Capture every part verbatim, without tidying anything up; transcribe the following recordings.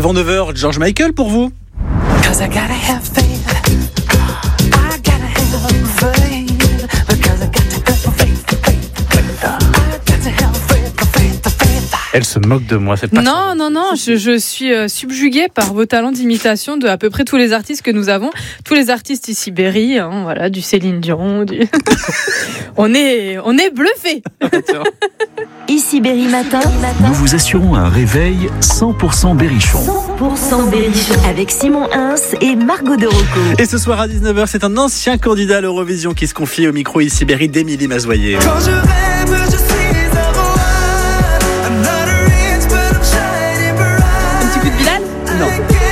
Avant neuf heures, George Michael pour vous. Elle se moque de moi, c'est pas Non, ça. non, non, je, je suis euh, subjuguée par vos talents d'imitation de à peu près tous les artistes que nous avons. Tous les artistes ici, Berry, hein, voilà, du Céline Dion. Du... on est, on est bluffés. Ici Berry Matin. Nous vous assurons un réveil cent pour cent berrichon. cent pour cent berrichon. Avec Simon Hins et Margot de Rocco. Et ce soir à dix-neuf heures, c'est un ancien candidat à l'Eurovision qui se confie au micro ici Berry d'Émilie Mazoyer. Quand je rêve, je suis un roi. I'm not rich, but I'm shining bright. Un petit coup de Bilal ? Non.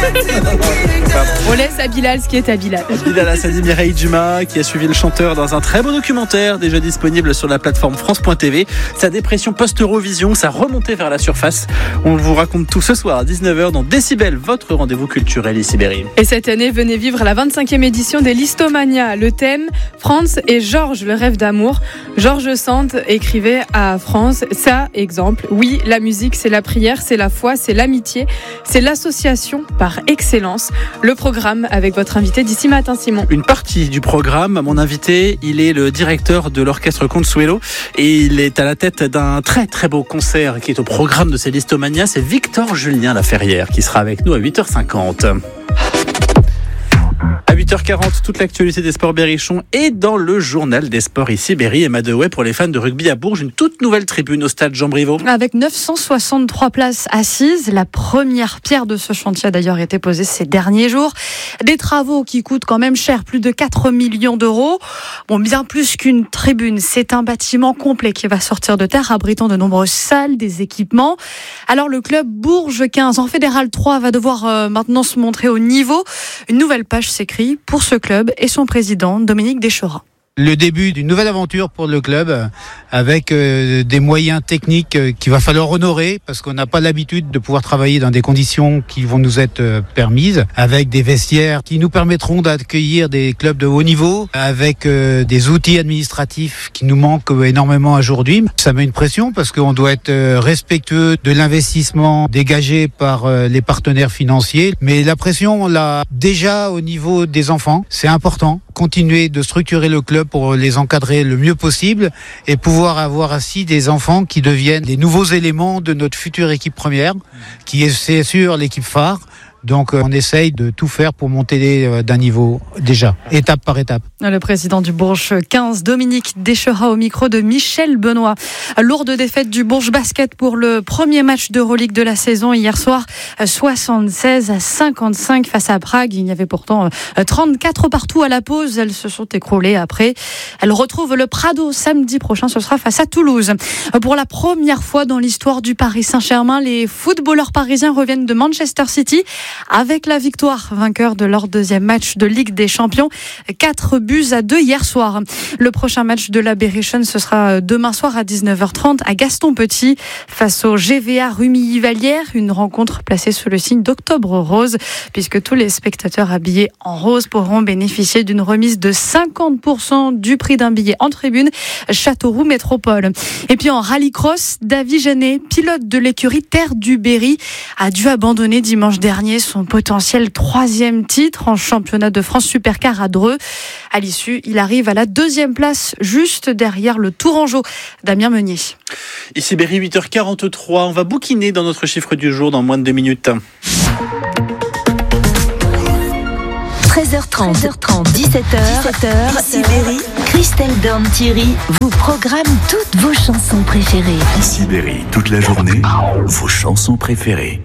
On laisse à Bilal ce qui est à Bilal. Bilal Hassani, Mireille Dumas, qui a suivi le chanteur dans un très beau documentaire déjà disponible sur la plateforme France point T V. Sa dépression post-Eurovision, sa remontée vers la surface. On vous raconte tout ce soir à dix-neuf heures dans Décibel, votre rendez-vous culturel ici Berry. Et cette année, venez vivre la vingt-cinquième édition des Listomania. Le thème, France et Georges, le rêve d'amour. Georges Sand écrivait à France, ça, exemple, oui, la musique, c'est la prière, c'est la foi, c'est l'amitié, c'est l'association par excellence. Le programme avec votre invité d'ici matin, Simon. Une partie du programme, mon invité, il est le directeur de l'orchestre Consuelo et il est à la tête d'un très très beau concert qui est au programme de ces Listomania. C'est Victor Julien Laferrière qui sera avec nous à huit heures cinquante. À huit heures quarante, toute l'actualité des sports berrichons est dans le journal des sports ici, Berry et Madewey. Pour les fans de rugby à Bourges, une toute nouvelle tribune au stade Jean-Brivaud. Avec neuf cent soixante-trois places assises, la première pierre de ce chantier a d'ailleurs été posée ces derniers jours. Des travaux qui coûtent quand même cher, plus de quatre millions d'euros. Bon, bien plus qu'une tribune, c'est un bâtiment complet qui va sortir de terre, abritant de nombreuses salles, des équipements. Alors le club Bourges quinze en Fédéral trois va devoir euh, maintenant se montrer au niveau. Une nouvelle page s'écrit pour ce club et son président Dominique Deschora. Le début d'une nouvelle aventure pour le club avec euh, des moyens techniques euh, qu'il va falloir honorer parce qu'on n'a pas l'habitude de pouvoir travailler dans des conditions qui vont nous être euh, permises, avec des vestiaires qui nous permettront d'accueillir des clubs de haut niveau, avec euh, des outils administratifs qui nous manquent euh, énormément aujourd'hui. Ça met une pression parce qu'on doit être euh, respectueux de l'investissement dégagé par euh, les partenaires financiers, mais la pression on l'a déjà au niveau des enfants, c'est important. Continuer de structurer le club pour les encadrer le mieux possible et pouvoir avoir ainsi des enfants qui deviennent les nouveaux éléments de notre future équipe première, qui est, c'est sûr, l'équipe phare. Donc on essaye de tout faire pour monter d'un niveau déjà, étape par étape. Le président du Bourges quinze, Dominique Deschera, au micro de Michel Benoît. Lourde défaite du Bourges Basket pour le premier match d'Euroleague de la saison hier soir, soixante-seize à cinquante-cinq face à Prague. Il y avait pourtant trente-quatre partout à la pause. Elles se sont écroulées après. Elles retrouvent le Prado samedi prochain. Ce sera face à Toulouse. Pour la première fois dans l'histoire du Paris Saint-Germain, les footballeurs parisiens reviennent de Manchester City avec la victoire, vainqueur de leur deuxième match de Ligue des Champions. quatre buts à deux hier soir. Le prochain match de la Berrichonne, ce sera demain soir à dix-neuf heures trente à Gaston-Petit face au G V A Rumilly-Vallière. Une rencontre placée sous le signe d'Octobre Rose, puisque tous les spectateurs habillés en rose pourront bénéficier d'une remise de cinquante pour cent du prix d'un billet en tribune Châteauroux Métropole. Et puis en rallycross, Davy Jeannet, pilote de l'écurie Terre du Berry, a dû abandonner dimanche dernier son potentiel troisième titre en championnat de France Supercar à Dreux. À l'issue, il arrive à la deuxième place, juste derrière le Tourangeau. Damien Meunier. Ici Berry, huit heures quarante-trois. On va bouquiner dans notre chiffre du jour dans moins de deux minutes. treize heures trente, dix-sept heures, ici Berry, Christelle Dorn-Thierry vous programme toutes vos chansons préférées. Ici Berry, toute la journée, vos chansons préférées.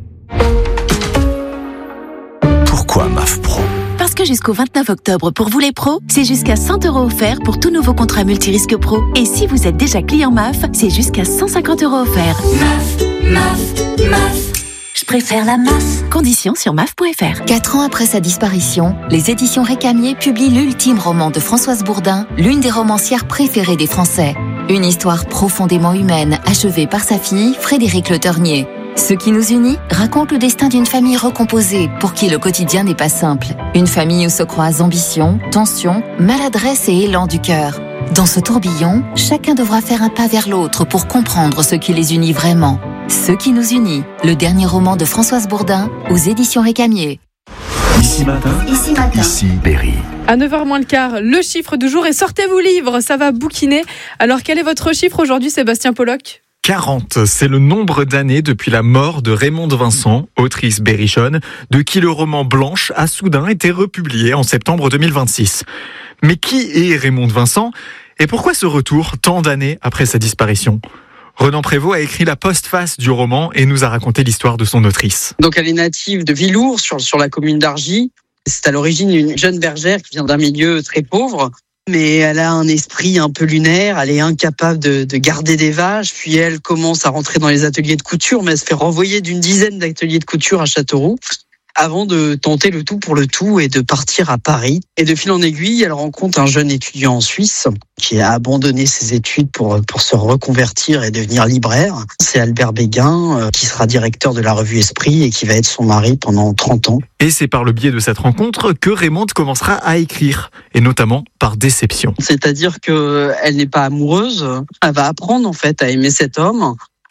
Pourquoi M A F Pro ? Parce que jusqu'au vingt-neuf octobre, pour vous les pros, c'est jusqu'à cent euros offerts pour tout nouveau contrat multirisque pro. Et si vous êtes déjà client M A F, c'est jusqu'à cent cinquante euros offerts. M A F, M A F, M A F. Je préfère la M A F. Conditions sur M A F point F R. Quatre ans après sa disparition, les éditions Récamier publient l'ultime roman de Françoise Bourdin, l'une des romancières préférées des Français. Une histoire profondément humaine, achevée par sa fille, Frédéric Le Ternier. Ce qui nous unit raconte le destin d'une famille recomposée pour qui le quotidien n'est pas simple. Une famille où se croisent ambition, tension, maladresse et élan du cœur. Dans ce tourbillon, chacun devra faire un pas vers l'autre pour comprendre ce qui les unit vraiment. Ce qui nous unit, le dernier roman de Françoise Bourdin aux éditions Récamier. Ici matin, Ici matin. ici Berry. À neuf heures moins le quart, le chiffre du jour et sortez vos livres, ça va bouquiner. Alors quel est votre chiffre aujourd'hui, Sébastien Pollock ? quarante, c'est le nombre d'années depuis la mort de Raymonde Vincent, autrice berrichonne, de qui le roman Blanche a soudain été republié en septembre deux mille vingt-six. Mais qui est Raymonde Vincent et pourquoi ce retour tant d'années après sa disparition ? Renan Prévost a écrit la postface du roman et nous a raconté l'histoire de son autrice. Donc elle est native de Villours, sur, sur la commune d'Argy. C'est à l'origine une jeune bergère qui vient d'un milieu très pauvre, mais elle a un esprit un peu lunaire, elle est incapable de, de garder des vaches, puis elle commence à rentrer dans les ateliers de couture, mais elle se fait renvoyer d'une dizaine d'ateliers de couture à Châteauroux, avant de tenter le tout pour le tout et de partir à Paris. Et de fil en aiguille, elle rencontre un jeune étudiant en Suisse qui a abandonné ses études pour, pour se reconvertir et devenir libraire. C'est Albert Béguin, euh, qui sera directeur de la revue Esprit et qui va être son mari pendant trente ans. Et c'est par le biais de cette rencontre que Raymonde commencera à écrire, et notamment par déception. C'est-à-dire qu'elle n'est pas amoureuse, elle va apprendre en fait à aimer cet homme.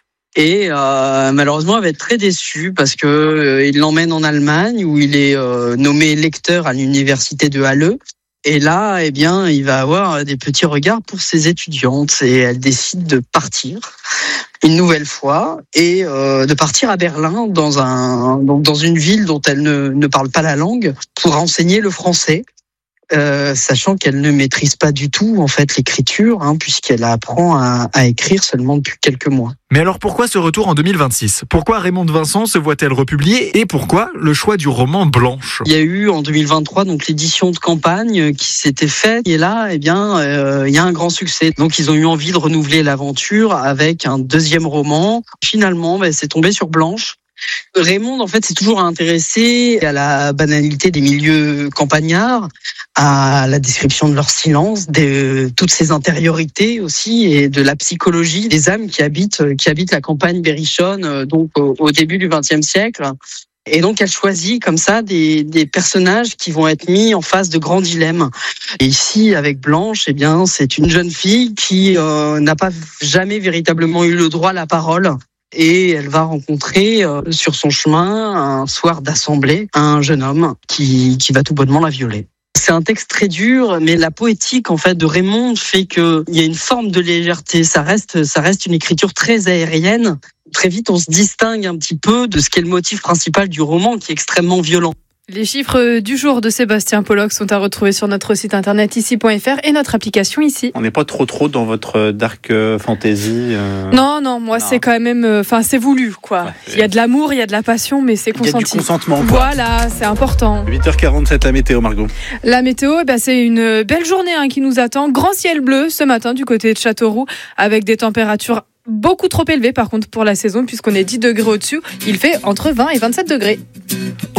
Et euh, malheureusement, elle va être très déçue parce que euh, il l'emmène en Allemagne où il est euh, nommé lecteur à l'université de Halle. Et là, eh bien, il va avoir des petits regards pour ses étudiantes et elle décide de partir une nouvelle fois et euh, de partir à Berlin dans un donc dans une ville dont elle ne, ne parle pas la langue pour enseigner le français. Euh, sachant qu'elle ne maîtrise pas du tout en fait l'écriture, hein, puisqu'elle apprend à, à écrire seulement depuis quelques mois. Mais alors pourquoi ce retour en deux mille vingt-six ? Pourquoi Raymonde Vincent se voit-elle republiée ? Et pourquoi le choix du roman Blanche ? Il y a eu en deux mille vingt-trois donc l'édition de campagne qui s'était faite et là eh bien euh, il y a un grand succès. Donc ils ont eu envie de renouveler l'aventure avec un deuxième roman. Finalement, bah, c'est tombé sur Blanche. Raymonde, en fait, s'est toujours intéressé à la banalité des milieux campagnards, à la description de leur silence, de toutes ces intériorités aussi, et de la psychologie des âmes qui habitent, qui habitent la campagne berrichonne, donc au, au début du vingtième siècle. Et donc, elle choisit comme ça des, des personnages qui vont être mis en face de grands dilemmes. Et ici, avec Blanche, eh bien, c'est une jeune fille qui euh, n'a pas jamais véritablement eu le droit à la parole. Et elle va rencontrer euh, sur son chemin, un soir d'assemblée, un jeune homme qui, qui va tout bonnement la violer. C'est un texte très dur, mais la poétique en fait de Raymonde fait qu'il y a une forme de légèreté. Ça reste, ça reste une écriture très aérienne. Très vite, on se distingue un petit peu de ce qui est le motif principal du roman, qui est extrêmement violent. Les chiffres du jour de Sébastien Pollock sont à retrouver sur notre site internet ici point f r et notre application ici. On n'est pas trop trop dans votre dark fantasy euh... Non, non, moi non. C'est quand même... Enfin, c'est voulu, quoi. Ouais, il y a de l'amour, il y a de la passion, mais c'est consenti. Il y a du consentement. Quoi. Voilà, c'est important. huit heures quarante-sept, la météo, Margot. La météo, eh ben, c'est une belle journée hein, qui nous attend. Grand ciel bleu ce matin du côté de Châteauroux, avec des températures beaucoup trop élevées par contre pour la saison, puisqu'on est dix degrés au-dessus. Il fait entre vingt et vingt-sept degrés.